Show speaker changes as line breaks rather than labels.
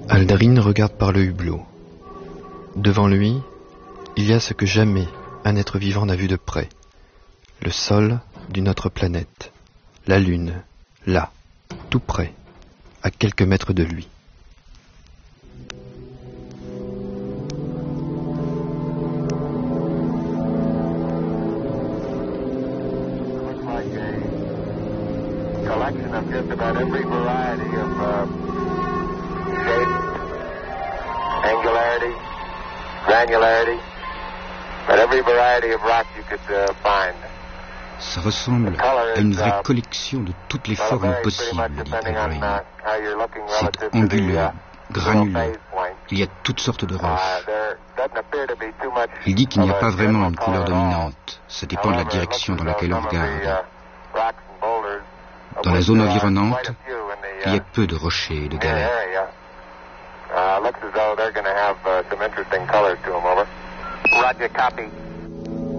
Aldrin regarde par le hublot. Devant lui, il y a ce que jamais un être vivant n'a vu de près. Le sol d'une autre planète. La Lune, là, tout près, à quelques mètres de lui.
Collection of just about every variety of shape, angularity, granularity, but every variety of rock you could find.
Ça ressemble à une vraie collection de toutes les formes possibles, dit Aldrin. C'est anguleux, granuleux. Il y a toutes sortes de roches. Il dit qu'il n'y a pas vraiment une couleur dominante. Ça dépend de la direction dans laquelle on regarde. Dans la zone environnante, il y a peu de rochers et de galets.
Looks as though they're going to have some interesting colors to them, over. Roger, copy.